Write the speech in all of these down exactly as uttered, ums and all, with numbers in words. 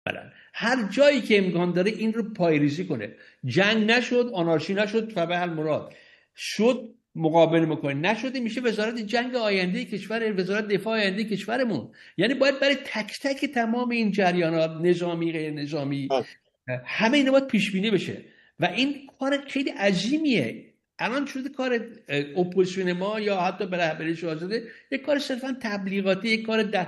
بله. هر جایی که امکان داره این رو پایریزی کنه. جنگ نشد، آنارشی نشد، فبه المراد شد مقابله میکنه، نشده میشه وزارت جنگ آینده کشور، وزارت دفاع آینده کشورمون. یعنی باید برای تک تک تمام این جریانات، نظامی غیر نظامی، همه اینا باید پیش بینی بشه و این کار خیلی عظیمیه. الان شده کار اپوزیسیون ما یا حتی به رهبری شاهزاده یک کار صرفا تبلیغاتی، یک کار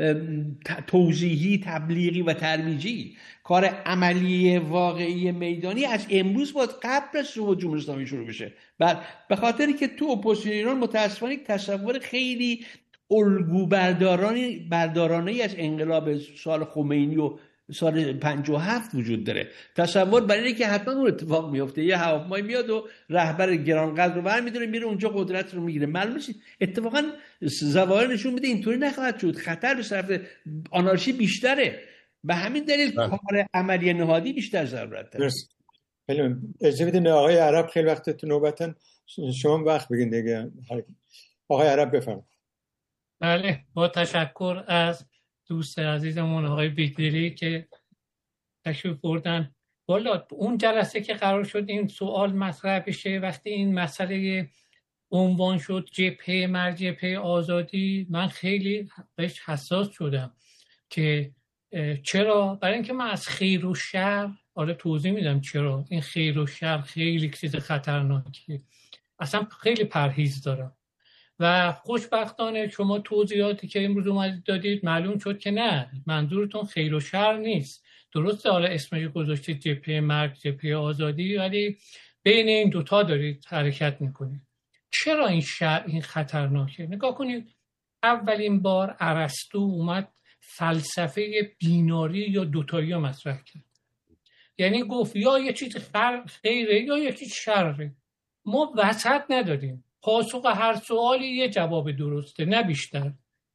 توضیحی، تبلیغی و ترویجی. کار عملی واقعی میدانی از امروز باید قبل از صعود جمهوری اسلامی شروع بشه. بعد به خاطری که تو اپوزیسیون ایران متاسفانه یک تصور خیلی الگو بردارانی بردارانه از انقلاب سال خمینی و سال پنجاه و هفت وجود داره. تصور برای اینه که حتما اون اتفاق میفته، یه هواپیمایی میاد و رهبر گرانقدر رو برمی‌داره میره اونجا قدرت رو میگیره. معلومه اتفاقا ظواهر نشون میده اینطوری نخواهد شد، خطر به طرف آنارشی بیشتره. به همین دلیل بله. کار عملی نهادی بیشتر ضرورت داره. خیلی اجازه بدین آقای عرب، خیلی وقت تو نوبتن، شما وقت بگین دیگه. آقای عرب بفرمایید. بله، با تشکر از دوست عزیزمون آقای بیگدری که تشریف بردن. والا اون جلسه که قرار شد این سوال مطرح بشه، وقتی این مسئله عنوان شد جبهه مرگ جبهه آزادی، من خیلی بهش حساس شدم که چرا. برای اینکه من از خیر و شر، آره توضیح میدم چرا این خیر و شر خیلی چیز خطرناکیه، اصلا خیلی پرهیز دارم. و خوشبختانه شما توضیحاتی که امروز اومدید دادید معلوم شد که نه، منظورتون خیر و شر نیست. درسته حالا اسمش گذاشتید جبهه مرگ جبهه آزادی، ولی بین این دوتا دارید حرکت میکنید. چرا این شر این خطرناکه؟ نگاه کنید، اولین بار ارسطو اومد فلسفه بیناری یا دوتایی رو مطرح کرد. یعنی گفت یا یه چیز خیره یا یه چیز شره، ما وسط نداریم. پاسخ هر سوالی یه جواب درسته، نه بیشتر.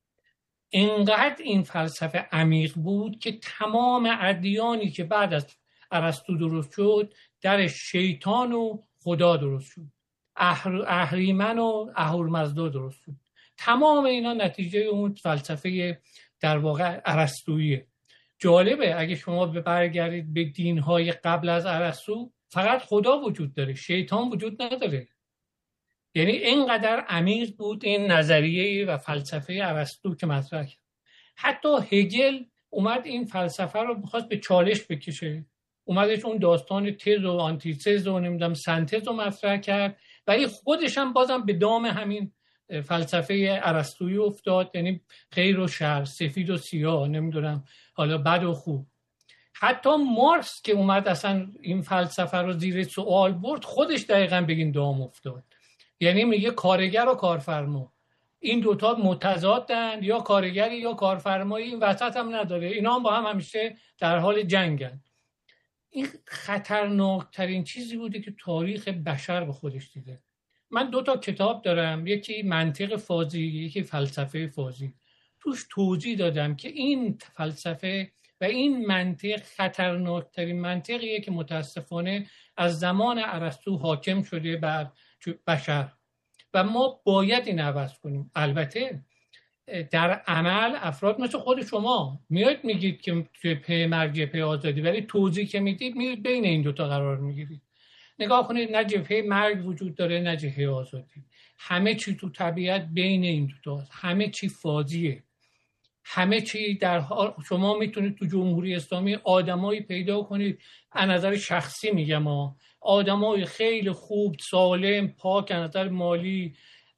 اینقدر این فلسفه عمیق بود که تمام ادیانی که بعد از ارسطو درست شد در شیطان و خدا درست شد، اهر، اهریمن و اهورمزدا درست شد. تمام اینا نتیجه اون فلسفه در واقع ارسطوییه. جالبه اگه شما برگردید به دینهای قبل از ارسطو، فقط خدا وجود داره، شیطان وجود نداره. یعنی اینقدر عمیق بود این نظریه و فلسفه ارسطو که مطرح کرد. حتی هگل اومد این فلسفه رو می‌خواست به چالش بکشه، اومدش اون داستان تز و آنتیتز و نمیدونم سنتز رو مطرح کرد، ولی خودش هم بازم به دام همین فلسفه ارسطویی افتاد. یعنی خیر و شر، سفید و سیاه، نمیدونم حالا بد و خوب. حتی مارکس که اومد اصلا این فلسفه رو زیر سوال برد، خودش دقیقاً به این دام افتاد. یعنی میگه کارگر و کارفرما این دوتا متضادن، یا کارگری یا کارفرمایی، این وسط هم نداره، اینا هم با هم همیشه در حال جنگن. این خطرناکترین چیزی بوده که تاریخ بشر به خودش دیده. من دو تا کتاب دارم، یکی منطق فازی، یکی فلسفه فازی. توش توضیح دادم که این فلسفه و این منطق خطرناکترین منطقیه که متاسفانه از زمان ارسطو حاکم شده بر بشر و ما باید این عوض کنیم. البته در عمل افراد مثل خود شما میاد میگید که جبهه مرگ جبهه آزادی، ولی توضیح که میدید میاد بین این دوتا قرار میگیرید. نگاه کنید، نه جبهه مرگ وجود داره نه جبهه آزادی. همه چی تو طبیعت بین این دوتا، همه چی فازیه. همه چی در حال، شما میتونید تو جمهوری اسلامی آدمایی پیدا کنید، از نظر شخصی میگم ها، آدمای خیلی خوب، سالم، پاک، از نظر مالی،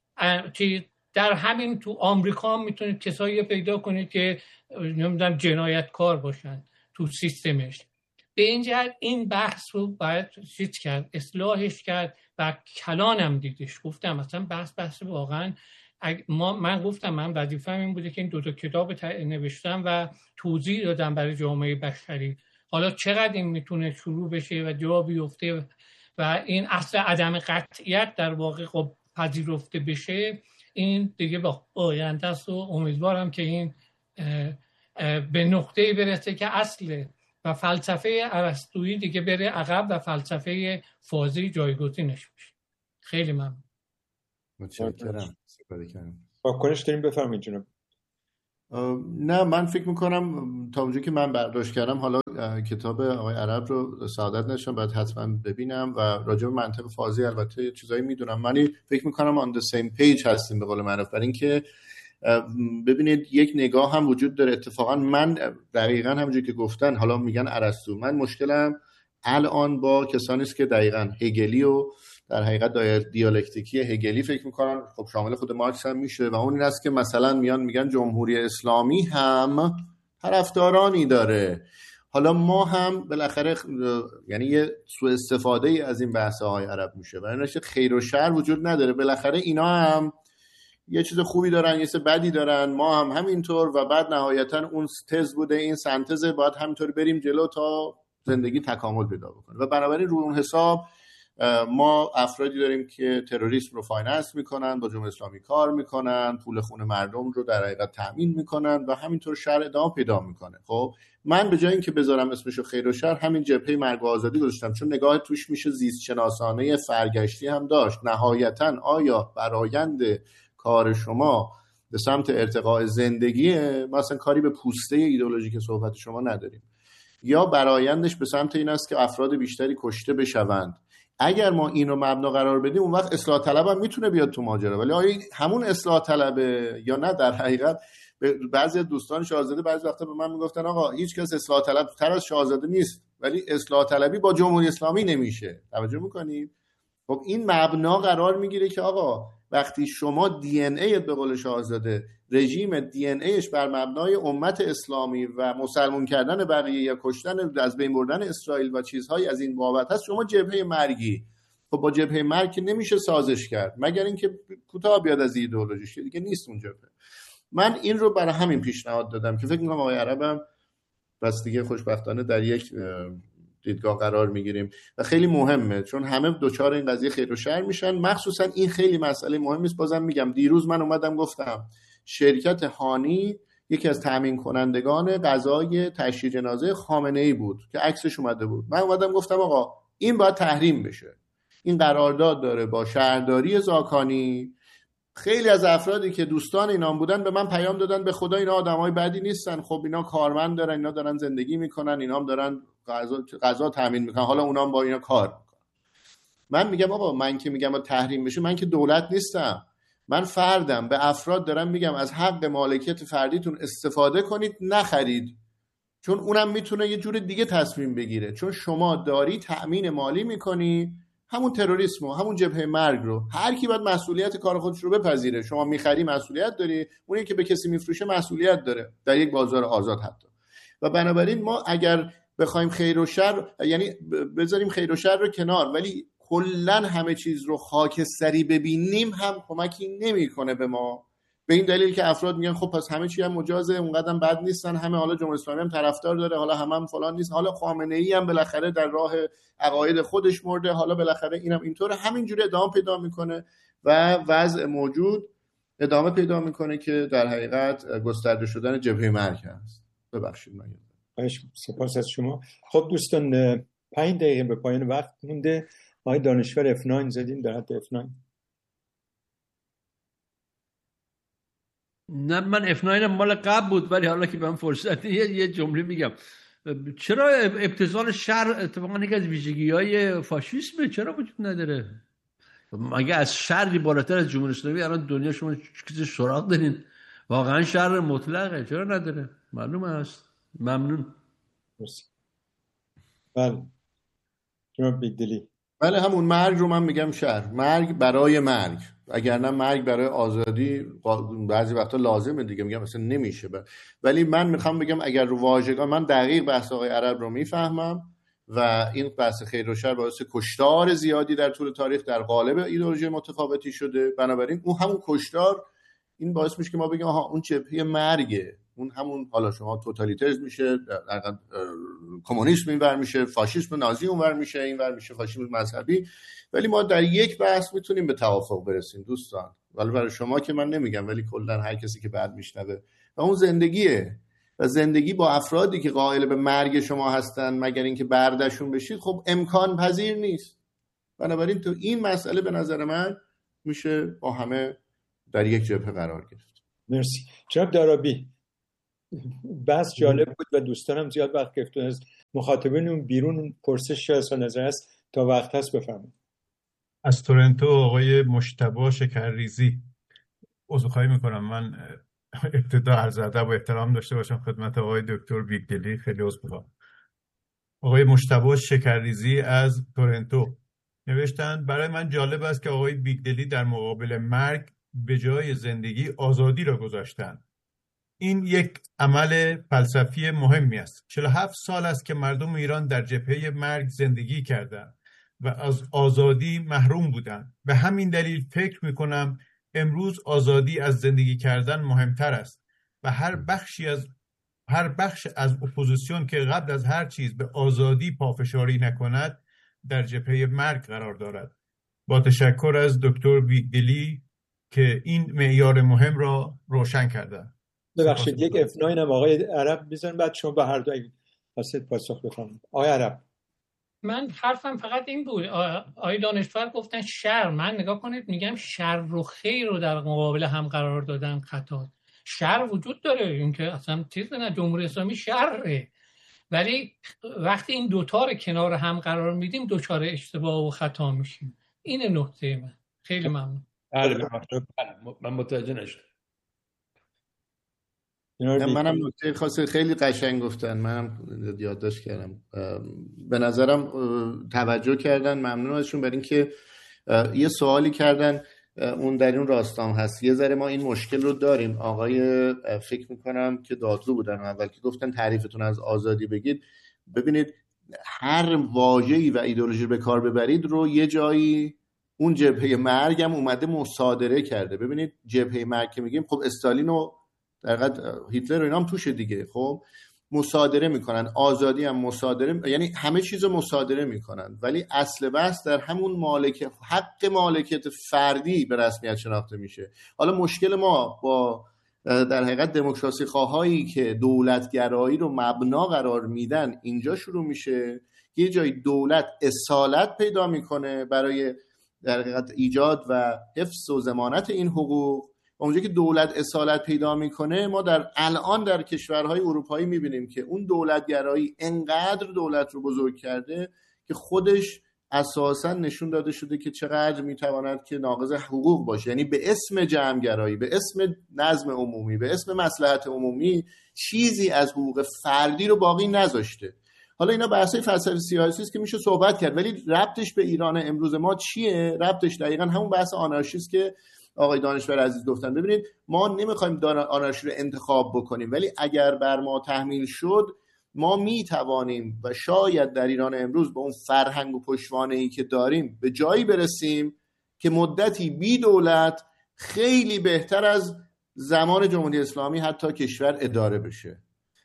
که در همین تو آمریکا هم میتونید کسایی پیدا کنید که نمیدونم جنایتکار باشن تو سیستمش. به این جهت این بحث رو باید چیز کرد، اصلاحش کرد و کلانم دیدش. گفتم مثلا بحث بحث واقعا ما، من گفتم من وظیفه‌م این بوده که این دو تا کتاب نوشتم و توضیح دادم برای جامعه بشری. حالا چقدر این میتونه شروع بشه و جا بیفته و این اصل عدم قطعیت در واقع خب پذیرفته بشه، این دیگه با آینده است و امیدوارم که این اه اه به نقطه‌ای برسه که اصل و فلسفه ارسطویی دیگه بره عقب و فلسفه فازی جایگزینش بشه. خیلی ممنون. متشکرم. سپاسگزارم. واکنش داریم، بفرمایید جناب. نه من فکر میکنم تا اونجایی که من برداشت کردم، حالا کتاب آقای عرب رو سعادت نشدم باید حتما ببینم و راجع به منطق فازی البته چیزایی میدونم. من فکر میکنم on the same page هستیم به قول معروف، برای اینکه ببینید یک نگاه هم وجود داره. اتفاقا من دقیقاً همونجوری که گفتن حالا میگن ارسطو، من مشکلم الان با کسانی است که دقیقاً هگلی و در حقیقت دیالکتیکی هگلی فکر میکنن، خب شامل خود مارکس هم میشه، و اون این است که مثلا میان میگن جمهوری اسلامی هم طرفدارانی داره. حالا ما هم بالاخره یعنی یه سوء استفاده ای از این بحث های عرب میشه و ایناش خیر و شر وجود نداره، بالاخره اینا هم یه چیز خوبی دارن یه چیز بدی دارن، ما هم همینطور، و بعد نهایتا اون تز بوده این سنتز باید همینطور بریم جلو تا زندگی تکامل پیدا بکنه. و بنابراین رو اون حساب ما افرادی داریم که تروریسم رو فایننس میکنن، با جمهوری اسلامی کار میکنن، پول خون مردم رو در حقیقت تأمین میکنن و همینطور شر ادامه پیدا میکنه. خب من به جای اینکه بذارم اسمشو خیر و شر، همین جبهه مرگ و آزادی گذاشتم، چون نگاه توش میشه زیست شناسانه فرگشتی هم داشت. نهایتا آیا برآیند کار شما به سمت ارتقاء زندگیه، ما اصلا کاری به پوسته ایدئولوژی که صحبت شما نداریم، یا برآیندش به سمت این است که افراد بیشتری کشته بشوند؟ اگر ما این رو مبنا قرار بدیم اون وقت اصلاح طلب هم میتونه بیاد تو ماجرا، ولی آیا همون اصلاح طلبه یا نه؟ در حقیقت بعضی دوستان شاهزاده بعضی وقتا به من میگفتن آقا هیچ کس اصلاح طلب تر از شاهزاده نیست، ولی اصلاح طلبی با جمهوری اسلامی نمیشه. توجه میکنید؟ خب این مبنا قرار میگیره که آقا وقتی شما دی ان ای به قول شاهزاده، رژیم دی ان ایش بر مبنای امت اسلامی و مسلمان کردن بقیه یا کشتن از بین بردن اسرائیل و چیزهای از این بابت هست، شما جبهه مرگی. خب با جبهه مرگ نمیشه سازش کرد مگر اینکه کوتاه بیاد از ایدئولوژیش، دیگه نیست اون جبهه. من این رو برای همین پیشنهاد دادم که فکر می‌کنم آقای عربم بس دیگه خوشبختانه در یک دیدگاه قرار میگیریم و خیلی مهمه، چون همه دوچار این قضیه خیر و شر میشن. مخصوصا این خیلی مسئله مهمی است. بازم میگم دیروز من اومدم گفتم شرکت هانی یکی از تامین کنندگان غذای تشییع جنازه خامنه‌ای بود که عکسش اومده بود. من اومدم گفتم آقا این باید تحریم بشه. این قرارداد داره با شهرداری زاکانی. خیلی از افرادی که دوستان اینا بودن به من پیام دادن به خدا اینا آدمای بدی نیستن، خب اینا کارمند دارن، اینا دارن زندگی میکنن، اینا هم دارن غذا غذا تامین میکنن، حالا اونا هم با اینا کار میکنن. من میگم آقا من که میگم با تحریم بشه، من که دولت نیستم، من فردم، به افراد دارم میگم از حق مالکیت فردیتون استفاده کنید، نخرید، چون اونم میتونه یه جور دیگه تصمیم بگیره. چون شما داری تأمین مالی میکنی همون تروریسم و همون جبهه مرگ رو. هر کی باید مسئولیت کار خودش رو بپذیره. شما میخری مسئولیت داری، اونی که به کسی میفروشه مسئولیت داره در یک بازار آزاد حتی. و بنابراین ما اگر بخوایم خیر و شر، یعنی بذاریم خیر و شر رو کنار، ولی کلا همه چیز رو خاکستری ببینیم هم کمکی نمیکنه به ما، به این دلیل که افراد میگن خب پس همه چی هم مجازه، اونقدرم بد نیستن، همه حالا جمهوری اسلامی هم طرفدار داره، حالا همه هم فلان نیست، حالا خامنه‌ای هم بالاخره در راه عقاید خودش مرده، حالا بالاخره اینم اینطوره، همینجوری ادامه پیدا میکنه و وضع موجود ادامه پیدا میکنه که در حقیقت گسترده شدن جبهه مرگ هست. ببخشید من سپاس از شما. خب دوستان پنج دقیقه به پایان وقت مونده. آقای دانشور اف نه زدین در حد اف نه. نه من اف نه مال قبل بود، ولی حالا که من فرصت یه, یه جمله میگم. چرا ابتذال شر اتفاقا یکی از ویژگی‌های فاشیسمه؟ چرا وجود نداره؟ مگه از شری بالاتر از جمهوری اسلامی الان دنیا شما چیزی سراغ دارین؟ واقعا شر مطلقه، چرا نداره؟ معلومه است. ممنون. بله جناب بیگدلی. بله همون مرگ رو من میگم شر، مرگ برای مرگ، اگر نه مرگ برای آزادی بعضی وقتا لازمه دیگه، میگم مثلا نمیشه بر. ولی من میخوام بگم اگر رو واژگان، من دقیق بحث آقای عرب رو میفهمم و این بحث خیر و شر باعث کشتار زیادی در طول تاریخ در قالب ایدئولوژی متفاوتی شده. بنابراین اون همون کشتار این باعث میشه که ما بگیم آها اون جبهه مرگه، اون همون حالا شما توتالیتاریسم میشه، کمونیسم اینور میشه، فاشیسم نازی اونور میشه، اینور میشه فاشیسم مذهبی. ولی ما در یک بحث میتونیم به توافق برسیم دوستان، ولی برای شما که من نمیگم، ولی کلا هر کسی که بعد میشنوه، و اون زندگیه. و زندگی با افرادی که قائل به مرگ شما هستن مگر اینکه بردشون بشید خب امکان پذیر نیست. بنابراین تو این مسئله به نظر من میشه با همه در یک جبهه قرار گرفت. مرسی. جناب دارابی بحث جالب بود و دوستانم زیاد وقت گرفتن. از مخاطبین اون بیرون پرسش از نظر است تا وقت هست بفهمم. از تورنتو آقای مجتبی شکرریزی. عذرخواهی میکنم من ابتدا عرض ادب و احترام داشته باشم خدمت آقای دکتر بیگدلی، خیلی عذر میخوام. آقای مجتبی شکرریزی از تورنتو نوشتند برای من جالب است که آقای بیگدلی در مقابل مرگ به جای زندگی آزادی را گذاشتند. این یک عمل فلسفی مهمی است. چهل و هفت سال است که مردم ایران در جبهه مرگ زندگی کردند و از آزادی محروم بودند. به همین دلیل فکر میکنم امروز آزادی از زندگی کردن مهمتر است و هر بخشی از هر بخش از اپوزیسیون که قبل از هر چیز به آزادی پافشاری نکند در جبهه مرگ قرار دارد. با تشکر از دکتر بیگدلی که این معیار مهم را روشن کردند. ببخشید یک اف نه هم آقای عرب میذارم بعد شما به هر دو واسط پاسخ بفرمایید. آقای عرب. من حرفم فقط این بود، آقای دانشور گفتن شر، من نگاه کنید میگم شر و خیر رو در مقابل هم قرار دادن خطا. شر وجود داره، این که اصلا چیز نه، جمهوری اسلامی شره، ولی وقتی این دوتا رو کنار هم قرار میدیم دوچار اشتباه و خطا میشیم. این نکته من. خیلی ممنون. بله من متوجه نشدم. منم نکته خاصی خیلی قشنگ گفتن، منم یادداشت کردم. به نظرم توجه کردن، ممنون ازشون برای اینکه یه سوالی کردن اون در اون راستام هست. یه ذره ما این مشکل رو داریم. آقای فکر میکنم که دادلو بودن اول که گفتن تعریفتون از آزادی بگید. ببینید هر واژه‌ای و ایدئولوژی به کار ببرید رو یه جایی اون جبهه مرگ هم اومده مصادره کرده. ببینید جبهه مرگ که میگیم خب استالین و در حقیقت هیتلر و اینا هم توشه دیگه، خب مصادره میکنن. آزادی هم مصادره، یعنی همه چیزو مصادره میکنن، ولی اصل بحث در همون مالک حق مالکیت فردی به رسمیت شناخته میشه. حالا مشکل ما با در حقیقت دموکراسی خواهایی که دولتگرایی رو مبنا قرار میدن اینجا شروع میشه. یه جای دولت اصالت پیدا میکنه برای در حقیقت ایجاد و حفظ و ضمانت این حقوق. اونجا که دولت اصالت پیدا میکنه، ما در الان در کشورهای اروپایی میبینیم که اون دولتگرایی انقدر دولت رو بزرگ کرده که خودش اساسا نشون داده شده که چقدر میتواند که ناقض حقوق باشه. یعنی به اسم جمعگرایی، به اسم نظم عمومی، به اسم مصلحت عمومی چیزی از حقوق فردی رو باقی نذاشته. حالا اینا بحثای فلسفی سیاسی است که میشه صحبت کرد، ولی ربطش به ایران امروز ما چیه؟ ربطش دقیقاً همون بحث آنارشیست که آقای دانشور عزیز گفتن. ببینید ما نمیخوایم آنارشی رو انتخاب بکنیم، ولی اگر بر ما تحمیل شد ما میتوانیم و شاید در ایران امروز با اون فرهنگ و پشتوانه‌ای که داریم به جایی برسیم که مدتی بی دولت خیلی بهتر از زمان جمهوری اسلامی حتی کشور اداره بشه،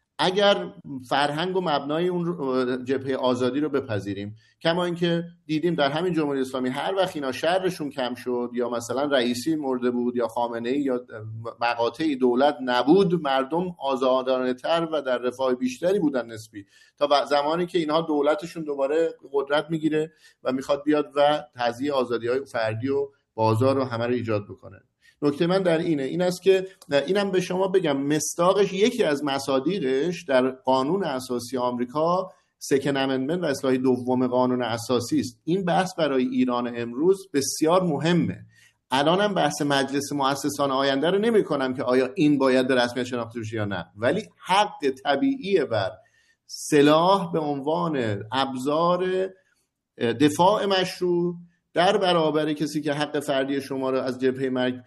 اگر فرهنگ و مبنای اون جبهه آزادی رو بپذیریم. کما اینکه دیدیم در همین جمهوری اسلامی هر وقت اینا شرشون کم شد یا مثلا رئیسی مرده بود یا خامنه‌ای یا مقاطعی دولت نبود، مردم آزادانه تر و در رفاه بیشتری بودن نسبی، تا زمانی که اینها دولتشون دوباره قدرت میگیره و میخواد بیاد و تضییع آزادی‌های فردی و بازار و همه رو ایجاد بکنه. نکته من در اینه این است که اینم به شما بگم مصداقش، یکی از مصادیقش در قانون اساسی آمریکا سکن امندمنت و اصلاح دوم قانون اساسی است. این بحث برای ایران امروز بسیار مهمه. الانم بحث مجلس مؤسسان آینده رو نمی کنم که آیا این باید به رسمیت شناخته بشه یا نه، ولی حق طبیعی بر سلاح به عنوان ابزار دفاع مشروع در برابر کسی که حق فردی شما رو از جبهه مرگ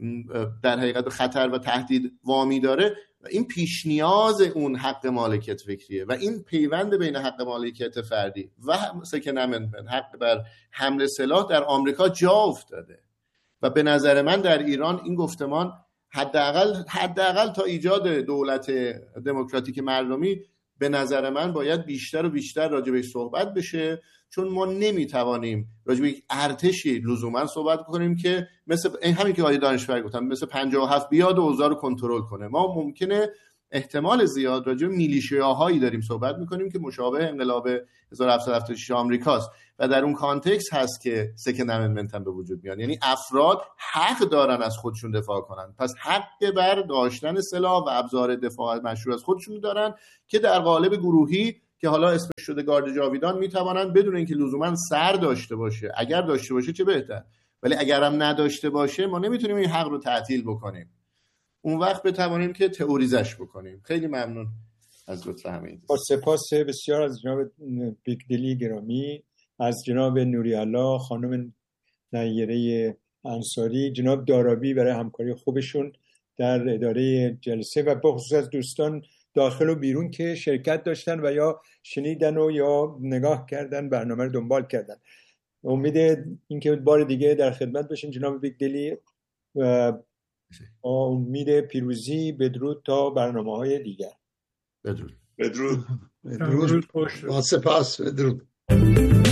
در حقیقت خطر و تهدید وامی داره، این پیش نیاز اون حق مالکیت فکریه و این پیوند بین حق مالکیت فردی و سکن امندمنت، حق بر حمل سلاح در آمریکا جا افتاده و به نظر من در ایران این گفتمان حداقل حداقل تا ایجاد دولت دموکراتیک مردمی به نظر من باید بیشتر و بیشتر راجع بهش صحبت بشه، چون ما نمیتوانیم راجع به یک ارتشی لزوما صحبت کنیم که مثل همین که آقای دانشور گفتن مثل پنجاه و هفت بیاد و اوضاع رو کنترل کنه. ما ممکنه احتمال زیاد راجع به میلیشیاهایی داریم صحبت میکنیم که مشابه انقلاب هزار و هفتصد و هفتاد و شش آمریکاست و در اون کانتکست هست که سکند امندمنت هم به وجود میاد. یعنی افراد حق دارن از خودشون دفاع کنن، پس حق بر داشتن سلاح و ابزار دفاع مشروع از خودشون دارن که در قالب گروهی که حالا اسمش شده گارد جاویدان میتوانن بدون اینکه لزوما سر داشته باشه، اگر داشته باشه چه بهتر، ولی اگر هم نداشته باشه ما نمیتونیم این حق رو تعطیل بکنیم، اون وقت بتوانیم که تئوریزش بکنیم. خیلی ممنون از لطف همه. با سپاس بسیار از جناب بیگدلی گرامی، از جناب نوری الله، خانم نیره انصاری، جناب دارابی برای همکاری خوبشون در اداره جلسه و بخصوص از دوستان داخل و بیرون که شرکت داشتن و یا شنیدن و یا نگاه کردن، برنامه رو دنبال کردن. امید اینکه بار دیگه در خدمت باشین جناب بیگدلی و امید پیروزی. بدرود تا برنامه‌های دیگر. بدرود. بدرود. بدرود. با سپاس. بدرود.